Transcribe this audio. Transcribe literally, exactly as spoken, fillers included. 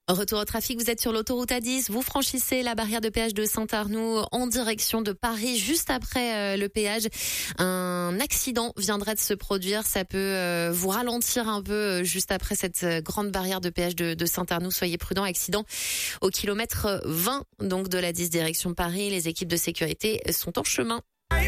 Retour au trafic, vous êtes sur l'autoroute A dix, vous franchissez la barrière de péage de Saint-Arnoux en direction de Paris, juste après euh, le péage. Un accident viendrait de se produire, ça peut euh, vous ralentir un peu euh, juste après cette euh, grande barrière de péage de, de Saint-Arnoux. Soyez prudents, accident au kilomètre vingt donc de l'A dix direction Paris. Les équipes de sécurité sont en chemin.